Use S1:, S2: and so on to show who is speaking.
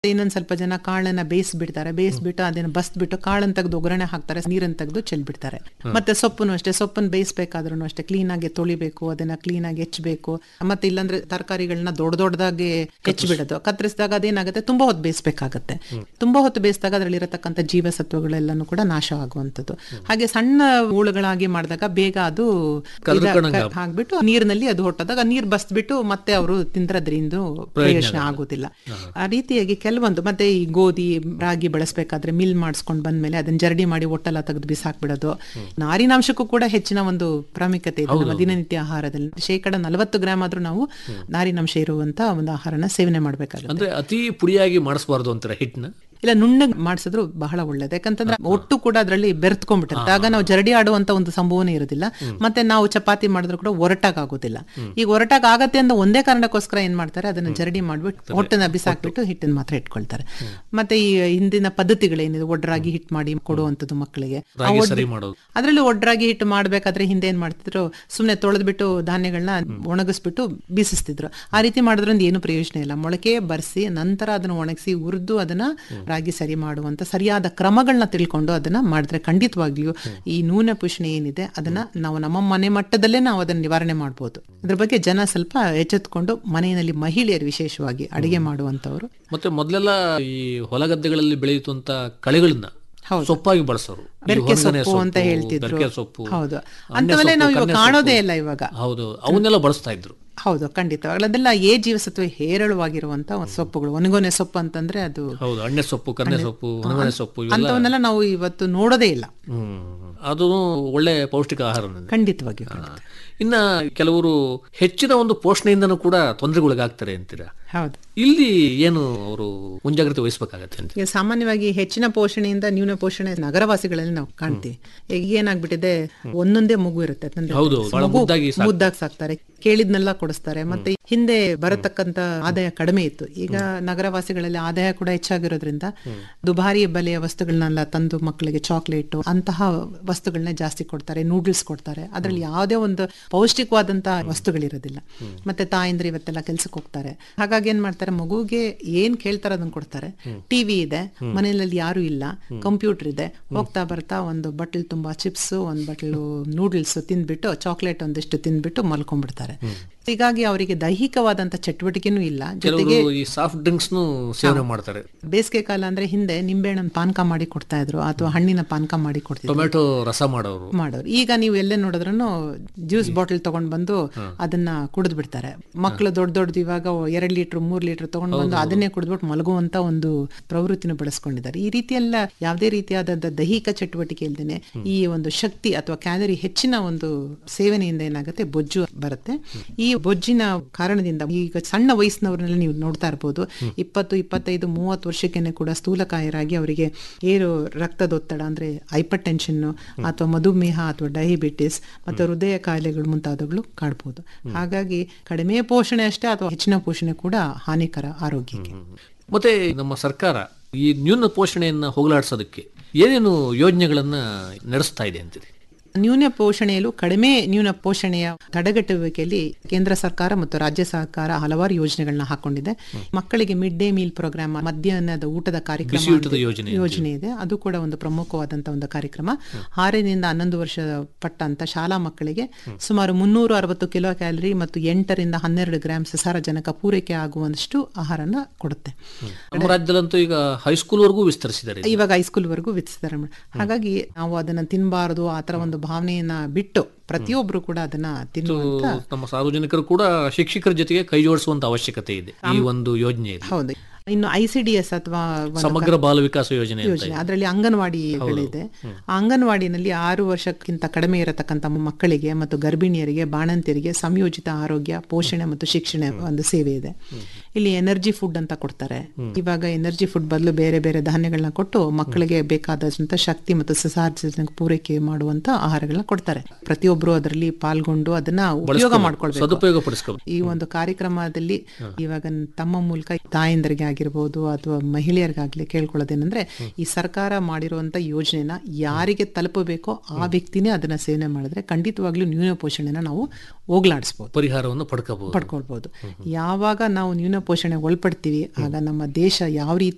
S1: ಇನ್ನೊಂದ್ ಸ್ವಲ್ಪ ಜನ ಕಾಳನ್ನ ಬೇಯಿಸ್ಬಿಟ್ಟು ಅದನ್ನ ಬಸ್ಬಿಟ್ಟು ಕಾಳನ್ನ ತೆಗೆದು ಒಗ್ಗರಣೆ ಹಾಕ್ತಾರೆ, ನೀರನ್ನು ತೆಗೆದು ಚೆಲ್ಬಿಡ್ತಾರೆ. ಮತ್ತೆ ಸೊಪ್ಪನ್ನು ಅಷ್ಟೇ, ಸೊಪ್ಪನ್ನು ಬೇಯಿಸ್ಬೇಕಾದ್ರೂ ಅಷ್ಟೇ ಕ್ಲೀನ್ ಆಗಿ ತೊಳಿಬೇಕು, ಅದನ್ನ ಕ್ಲೀನ್ ಆಗಿ ಹೆಚ್ಚಬೇಕು. ಮತ್ತೆ ಇಲ್ಲಾಂದ್ರೆ ತರಕಾರಿಗಳನ್ನ ದೊಡ್ಡದಾಗಿ ಹೆಚ್ಚಿಬಿಡೋದು, ಕತ್ತರಿಸಿದಾಗ ಅದೇನಾಗುತ್ತೆ ತುಂಬಾ ಹೊತ್ತು ಬೇಯಿಸ್ಬೇಕಾಗತ್ತೆ. ತುಂಬಾ ಹೊತ್ತು ಬೇಯಿಸಿದಾಗ ಅದರಲ್ಲಿರತಕ್ಕಂಥ ಜೀವಸತ್ವಗಳೆಲ್ಲನೂ ಕೂಡ ನಾಶ ಆಗುವಂಥದ್ದು. ಹಾಗೆ ಸಣ್ಣ ಹೂಳುಗಳಾಗಿ ಮಾಡಿದಾಗ ಬೇಗ ಅದು ಹಾಕ್ಬಿಟ್ಟು ನೀರಿನಲ್ಲಿ ಅದು ಹೊಟ್ಟದಾಗ ನೀರು ಬಸ್ಬಿಟ್ಟು ಮತ್ತೆ ಅವರು ತಿಂದ್ರದ್ರಿಂದ ಪ್ರಯೋಜನ ಆಗುದಿಲ್ಲ. ಆ ರೀತಿಯಾಗಿ ಕೆಲವೊಂದು ಮತ್ತೆ ಈ ಗೋಧಿ ರಾಗಿ ಬಳಸಬೇಕಾದ್ರೆ ಮಿಲ್ ಮಾಡಿಸ್ಕೊಂಡು ಬಂದ್ಮೇಲೆ ಅದನ್ನ ಜರಡಿ ಮಾಡಿ ಒಟ್ಟೆಲ್ಲ ತೆಗೆದು ಬಿಸಾಕ್ಬಿಡೋದು. ನಾರಿನಾಂಶಕ್ಕೂ ಕೂಡ ಹೆಚ್ಚಿನ ಒಂದು ಪ್ರಾಮುಖ್ಯತೆ ಇದೆ ನಮ್ಮ ದಿನನಿತ್ಯ ಆಹಾರದಲ್ಲಿ. 40 ಗ್ರಾಮ್ ಆದ್ರೂ ನಾವು ನಾರಿನಾಂಶ ಇರುವಂತ ಒಂದು ಆಹಾರನ ಸೇವನೆ ಮಾಡ್ಬೇಕಾಗುತ್ತೆ.
S2: ಅಂದ್ರೆ ಅತಿ ಪುಡಿಯಾಗಿ ಮಾಡಿಸಬಾರ್ದು ಅಂತಾರೆ ಹಿಟ್ಟನ್ನ.
S1: ಇಲ್ಲ, ನುಣ್ಣಗೆ ಮಾಡಿಸಿದ್ರು ಬಹಳ ಒಳ್ಳೇದು. ಯಾಕಂತಂದ್ರೆ ಒಟ್ಟು ಕೂಡ ಅದರಲ್ಲಿ ಬೆರೆತ್ಕೊಂಡ್ಬಿಟ್ಟಿರುತ್ತೆ. ಆಗ ನಾವು ಜರಡಿ ಆಡುವಂತ ಒಂದು ಸಂಭವನೆ ಇರೋದಿಲ್ಲ. ಮತ್ತೆ ನಾವು ಚಪಾತಿ ಮಾಡಿದ್ರು ಕೂಡ ಒರಟಾಗೋದಿಲ್ಲ. ಈಗ ಒರಟಾಗ ಆಗತ್ತೆ ಅಂತ ಒಂದೇ ಕಾರಣಕ್ಕೋಸ್ಕರ ಏನ್ ಮಾಡ್ತಾರೆ, ಅದನ್ನ ಜರಡಿ ಮಾಡ್ಬಿಟ್ಟು ಒಟ್ಟನ್ನ ಬಿಸಾಕ್ಬಿಟ್ಟು ಹಿಟ್ಟನ್ನು ಮಾತ್ರ ಇಟ್ಕೊಳ್ತಾರೆ. ಮತ್ತೆ ಈ ಹಿಂದಿನ ಪದ್ಧತಿಗಳೇನಿದೆ, ಒಡ್ರಾಗಿ ಹಿಟ್ಟು ಮಾಡಿ ಕೊಡುವಂಥದ್ದು ಮಕ್ಕಳಿಗೆ. ಅದರಲ್ಲಿ ಒಡ್ರಾಗಿ ಹಿಟ್ಟು ಮಾಡ್ಬೇಕಾದ್ರೆ ಹಿಂದೆ ಏನ್ ಮಾಡ್ತಿದ್ರು, ಸುಮ್ನೆ ತೊಳೆದ್ಬಿಟ್ಟು ಧಾನ್ಯಗಳನ್ನ ಒಣಗಿಸ್ಬಿಟ್ಟು ಬೀಸಿಸ್ತಿದ್ರು. ಆ ರೀತಿ ಮಾಡೋದ್ರಿಂದ ಏನು ಪ್ರಯೋಜನ ಇಲ್ಲ. ಮೊಳಕೆ ಬರ್ಸಿ ನಂತರ ಅದನ್ನ ಒಣಗಿಸಿ ಹುರಿದು ಅದನ್ನ ರಾಗಿ ಸರಿ ಮಾಡುವಂತ ಸರಿಯಾದ ಕ್ರಮಗಳನ್ನ ತಿಳ್ಕೊಂಡು ಅದನ್ನ ಮಾಡಿದ್ರೆ ಖಂಡಿತವಾಗ್ಲಿಯೂ ಈ ನ್ಯೂನ ಪೋಷಣೆ ಏನಿದೆ ಅದನ್ನ ನಾವು ನಮ್ಮ ಮನೆ ಮಟ್ಟದಲ್ಲೇ ನಾವು ಅದನ್ನ ನಿವಾರಣೆ ಮಾಡಬಹುದು. ಅದ್ರ ಬಗ್ಗೆ ಜನ ಸ್ವಲ್ಪ ಎಚ್ಚೆತ್ಕೊಂಡು ಮನೆಯಲ್ಲಿ ಮಹಿಳೆಯರು ವಿಶೇಷವಾಗಿ ಅಡಿಗೆ ಮಾಡುವಂತವರು.
S2: ಮತ್ತೆ ಮೊದಲೆಲ್ಲ ಈ ಹೊಲಗದ್ದೆಗಳಲ್ಲಿ ಬೆಳೆಯುವಂತ ಕಳೆಗಳನ್ನ ಸೊಪ್ಪಾಗಿ ಬಳಸೋರು,
S1: ಬೆರಕೆ ಸೊಪ್ಪು ಅಂತ ಹೇಳ್ತಿದ್ರು. ಹೌದು, ಅಂತವಲ್ಲೇ ನಾವು ಕಾಣೋದೇ ಇಲ್ಲ ಇವಾಗ.
S2: ಹೌದು, ಅವನ್ನೆಲ್ಲ ಬಳಸ್ತಾ ಇದ್ರು.
S1: ಹೌದು, ಖಂಡಿತವಾಗ್ಲೂ ಅದೆಲ್ಲ ಜೀವಸತ್ವ ಹೇರಳವಾಗಿರುವಂತ ಸೊಪ್ಪುಗಳು. ಒಣಗೊನೆ ಸೊಪ್ಪು ಅಂತಂದ್ರೆ ಅದು
S2: ಅಣ್ಣೆ ಸೊಪ್ಪು, ಕನ್ನೆ ಸೊಪ್ಪು, ಒಣಗೊನೆ ಸೊಪ್ಪು
S1: ಅಂತವನ್ನೆಲ್ಲ ನಾವು ಇವತ್ತು ನೋಡೋದೇ ಇಲ್ಲ.
S2: ಅದು ಒಳ್ಳೆ ಪೌಷ್ಟಿಕ ಆಹಾರ
S1: ಖಂಡಿತವಾಗಿ.
S2: ಇನ್ನ ಕೆಲವರು ಹೆಚ್ಚಿನ ಒಂದು ಪೋಷಣೆಯಿಂದನೂ ಕೂಡ ತೊಂದರೆಗೊಳಗಾಗ್ತಾರೆ ಅಂತೀರಾ?
S1: ಹೌದು.
S2: ಇಲ್ಲಿ ಏನು ಅವರು ಮುಂಜಾಗ್ರತೆ ವಹಿಸಬೇಕಾಗತ್ತೆ ಅಂತ?
S1: ಈಗ ಸಾಮಾನ್ಯವಾಗಿ ಹೆಚ್ಚಿನ ಪೋಷಣೆಯಿಂದ ನ್ಯೂನ ಪೋಷಣೆ ನಗರವಾಸಿಗಳಲ್ಲಿ ನಾವು ಕಾಣ್ತೀವಿ. ಈಗ ಏನಾಗ್ಬಿಟ್ಟಿದೆ, ಒಂದೊಂದೇ ಮಗು ಇರುತ್ತೆ, ಮುದ್ದಾಗಿ ಸಾಕ್ತಾರೆ, ಕೇಳಿದ್ನೆಲ್ಲ ಕೊಡಿಸ್ತಾರೆ. ಮತ್ತೆ ಹಿಂದೆ ಬರತಕ್ಕಂತ ಆದಾಯ ಕಡಿಮೆ ಇತ್ತು. ಈಗ ನಗರವಾಸಿಗಳಲ್ಲಿ ಆದಾಯ ಕೂಡ ಹೆಚ್ಚಾಗಿರೋದ್ರಿಂದ ದುಬಾರಿ ಬೆಲೆಯ ವಸ್ತುಗಳನ್ನೆಲ್ಲ ತಂದು ಮಕ್ಕಳಿಗೆ ಚಾಕ್ಲೇಟ್ ಅಂತಹ ವಸ್ತುಗಳನ್ನ ಜಾಸ್ತಿ ಕೊಡ್ತಾರೆ, ನೂಡಲ್ಸ್ ಕೊಡ್ತಾರೆ. ಅದರಲ್ಲಿ ಯಾವುದೇ ಒಂದು ಪೌಷ್ಟಿಕವಾದಂತಹ ವಸ್ತುಗಳಿರೋದಿಲ್ಲ. ಮತ್ತೆ ತಾಯಂದ್ರೆ ಇವತ್ತೆಲ್ಲ ಕೆಲ್ಸಕ್ಕೆ ಹೋಗ್ತಾರೆ. ಹಾಗಾಗಿ ಏನ್ ಮಾಡ್ತಾರೆ, ಮಗುಗೆ ಏನ್ ಕೇಳ್ತಾರ ಅದನ್ನ ಕೊಡ್ತಾರೆ. ಟಿವಿ ಇದೆ, ಮನೆಯಲ್ಲಿ ಯಾರು ಇಲ್ಲ, ಕಂಪ್ಯೂಟರ್ ಇದೆ, ಹೋಗ್ತಾ ಬರ್ತಾ ಒಂದು ಬಟ್ಲ್ ತುಂಬಾ ಚಿಪ್ಸ್, ಒಂದ್ ಬಟ್ಲ್ ನೂಡಲ್ಸ್ ತಿಂದ್ಬಿಟ್ಟು, ಚಾಕ್ಲೇಟ್ ಒಂದಿಷ್ಟು ತಿಂದ್ಬಿಟ್ಟು ಮಲ್ಕೊಂಡ್ಬಿಡ್ತಾರೆ. ಹೀಗಾಗಿ ಅವರಿಗೆ ದೈಹಿಕವಾದಂತ ಚಟುವಟಿಕೆನೂ ಇಲ್ಲ. ಜೊತೆಗೆ
S2: ಸಾಫ್ಟ್ ಡ್ರಿಂಕ್ಸ್ ಸೇವನೆ ಮಾಡ್ತಾರೆ.
S1: ಬೇಸಿಗೆ ಕಾಲ ಅಂದ್ರೆ ಹಿಂದೆ ನಿಂಬೆಹಣ್ಣು ಪಾನಕ ಮಾಡಿ ಕೊಡ್ತಾ ಇದ್ರು, ಅಥವಾ ಹಣ್ಣಿನ ಪಾನಕ ಮಾಡಿ ಕೊಡ್ತಿದ್ರು,
S2: ಟೊಮೆಟೊ ರಸ ಮಾಡೋರು.
S1: ಈಗ ನೀವು ಎಲ್ಲೇ ನೋಡಿದ್ರು ಜ್ಯೂಸ್ ಬಾಟಲ್ ತಗೊಂಡ್ ಬಂದು ಅದನ್ನ ಕುಡಿದ್ ಬಿಡ್ತಾರೆ. ಮಕ್ಕಳು ದೊಡ್ಡದು ಇವಾಗ 2 ಲೀಟರ್ 3 ಲೀಟರ್ ತಗೊಂಡ್ ಬಂದು ಅದನ್ನೇ ಕುಡಿದ್ಬಿಟ್ಟು ಮಲಗುವಂತ ಒಂದು ಪ್ರವೃತ್ತಿನ ಬೆಳೆಸ್ಕೊಂಡಿದ್ದಾರೆ. ಈ ರೀತಿಯೆಲ್ಲ ಯಾವುದೇ ರೀತಿಯಾದ ದೈಹಿಕ ಚಟುವಟಿಕೆ ಇಲ್ದೇನೆ ಈ ಒಂದು ಶಕ್ತಿ ಅಥವಾ ಕ್ಯಾಲರಿ ಹೆಚ್ಚಿನ ಒಂದು ಸೇವನೆಯಿಂದ ಏನಾಗುತ್ತೆ, ಬೊಜ್ಜು ಬರುತ್ತೆ. ಈ ಬೊಜ್ಜಿನ ಕಾರಣದಿಂದ ಈಗ ಸಣ್ಣ ವಯಸ್ಸಿನವ್ರನ್ನೆಲ್ಲ ನೀವು ನೋಡ್ತಾ ಇರ್ಬೋದು, 20, 25, 30 ವರ್ಷಕ್ಕೇನೆ ಕೂಡ ಸ್ಥೂಲಕಾಯರಾಗಿ ಅವರಿಗೆ ರಕ್ತದೊತ್ತಡ ಅಂದ್ರೆ ಹೈಪರ್ ಟೆನ್ಷನ್ ಅಥವಾ ಮಧುಮೇಹ ಅಥವಾ ಡಯಾಬಿಟಿಸ್ ಮತ್ತು ಹೃದಯ ಕಾಯಿಲೆಗಳು ಮುಂತಾದವುಗಳು ಕಾಡ್ಬೋದು. ಹಾಗಾಗಿ ಕಡಿಮೆ ಪೋಷಣೆ ಅಷ್ಟೇ ಅಥವಾ ಹೆಚ್ಚಿನ ಪೋಷಣೆ ಕೂಡ ಹಾನಿಕರ ಆರೋಗ್ಯಕ್ಕೆ.
S2: ಮತ್ತೆ ನಮ್ಮ ಸರ್ಕಾರ ಈ ನ್ಯೂನ ಪೋಷಣೆಯನ್ನ ಹೋಗಲಾಡಿಸೋದಕ್ಕೆ ಏನೇನು ಯೋಜನೆಗಳನ್ನ ನಡೆಸ್ತಾ ಇದೆ ಅಂತೀರಿ?
S1: ನ್ಯೂನ ಪೋಷಣೆಯಲ್ಲೂ ಕಡಿಮೆ ನ್ಯೂನ ಪೋಷಣೆಯ ತಡೆಗಟ್ಟುವಿಕೆಯಲ್ಲಿ ಕೇಂದ್ರ ಸರ್ಕಾರ ಮತ್ತು ರಾಜ್ಯ ಸರ್ಕಾರ ಹಲವಾರು ಯೋಜನೆಗಳನ್ನ ಹಾಕೊಂಡಿದೆ. ಮಕ್ಕಳಿಗೆ ಮಿಡ್ ಡೇ ಮೀಲ್ ಪ್ರೋಗ್ರಾಮ್, ಮಧ್ಯಾಹ್ನದ ಊಟದ ಕಾರ್ಯಕ್ರಮ ಯೋಜನೆ ಇದೆ. ಅದು ಕೂಡ ಒಂದು ಪ್ರಮುಖವಾದಂತಹ ಒಂದು ಕಾರ್ಯಕ್ರಮ. 6ರಿಂದ 11 ವರ್ಷ ಪಟ್ಟಂತ ಶಾಲಾ ಮಕ್ಕಳಿಗೆ ಸುಮಾರು 360 ಕಿಲೋ ಕ್ಯಾಲರಿ ಮತ್ತು 8ರಿಂದ 12 ಗ್ರಾಂ ಸಸಾರಜನಕ ಪೂರೈಕೆ ಆಗುವಷ್ಟು ಆಹಾರನ ಕೊಡುತ್ತೆ.
S2: ನಮ್ಮ ರಾಜ್ಯದಲ್ಲಂತೂ ಈಗ ಹೈಸ್ಕೂಲ್ ವರೆಗೂ ವಿಸ್ತರಿಸಿದ್ದಾರೆ.
S1: ಇವಾಗ ಹೈಸ್ಕೂಲ್ ವರೆಗೂ ವಿಸ್ತರಿಸಿದ್ದಾರೆ. ಹಾಗಾಗಿ ನಾವು ಅದನ್ನ ತಿನ್ನಬಾರದು ಆ ತರ ಒಂದು ಭಾವನೆಯನ್ನ ಬಿಟ್ಟು ಪ್ರತಿಯೊಬ್ರು ಕೂಡ ಅದನ್ನ ತಿನ್ನುವಂತ,
S2: ನಮ್ಮ ಸಾರ್ವಜನಿಕರು ಕೂಡ ಶಿಕ್ಷಕರ ಜೊತೆಗೆ ಕೈ ಜೋಡಿಸುವಂತ ಅವಶ್ಯಕತೆ ಇದೆ ಈ ಒಂದು ಯೋಜನೆ.
S1: ಹೌದು. ಇನ್ನು ICDS ಅಥವಾ
S2: ಸಮಗ್ರ ಬಾಲ ವಿಕಾಸ ಯೋಜನೆ,
S1: ಅದರಲ್ಲಿ ಅಂಗನವಾಡಿಗಳಿದೆ. ಆ ಅಂಗನವಾಡಿನಲ್ಲಿ 6 ವರ್ಷಕ್ಕಿಂತ ಕಡಿಮೆ ಇರತಕ್ಕಂಥ ಮಕ್ಕಳಿಗೆ ಮತ್ತು ಗರ್ಭಿಣಿಯರಿಗೆ, ಬಾಣಂತಿಯರಿಗೆ ಸಂಯೋಜಿತ ಆರೋಗ್ಯ, ಪೋಷಣೆ ಮತ್ತು ಶಿಕ್ಷಣ ಒಂದು ಸೇವೆ ಇದೆ. ಇಲ್ಲಿ ಎನರ್ಜಿ ಫುಡ್ ಅಂತ ಕೊಡ್ತಾರೆ. ಇವಾಗ ಎನರ್ಜಿ ಫುಡ್ ಬದಲು ಬೇರೆ ಬೇರೆ ಧಾನ್ಯಗಳನ್ನ ಕೊಟ್ಟು ಮಕ್ಕಳಿಗೆ ಬೇಕಾದಂತ ಶಕ್ತಿ ಮತ್ತು ಸಸಾರಜನಕ ಪೂರೈಕೆ ಮಾಡುವಂತ ಆಹಾರಗಳನ್ನ ಕೊಡ್ತಾರೆ. ಪ್ರತಿಯೊಬ್ರು ಅದರಲ್ಲಿ ಪಾಲ್ಗೊಂಡು ಅದನ್ನ ಉಪಯೋಗ ಮಾಡ್ಕೊಳ್ಬೇಕು. ಈ ಒಂದು ಕಾರ್ಯಕ್ರಮದಲ್ಲಿ ಇವಾಗ ತಮ್ಮ ಮೂಲಕ ತಾಯಂದರಿಗೆ ಆಗಿರ್ಬೋದು ಅಥವಾ ಮಹಿಳೆಯರಿಗಾಗ್ಲಿ ಕೇಳ್ಕೊಳ್ಳೋದೇನಂದ್ರೆ, ಈ ಸರ್ಕಾರ ಮಾಡಿರುವಂತ ಯೋಜನೆನ ಯಾರಿಗೆ ತಲುಪಬೇಕೋ ಆ ವ್ಯಕ್ತಿನೇ ಅದನ್ನ ಸೇವನೆ ಮಾಡಿದ್ರೆ ಖಂಡಿತವಾಗ್ಲೂ ನ್ಯೂನ ಪೋಷಣೆನ ನಾವು ಹೋಗ್ಲಾಡಿಸಬಹುದು,
S2: ಪರಿಹಾರವನ್ನು
S1: ಪಡ್ಕೊಳ್ಬಹುದು. ಯಾವಾಗ ನಾವು ನ್ಯೂನ ಪೋಷಣೆ ಒಳಪಡ್ತೀವಿ ಆಗ ನಮ್ಮ ದೇಶ ಯಾವ ರೀತಿ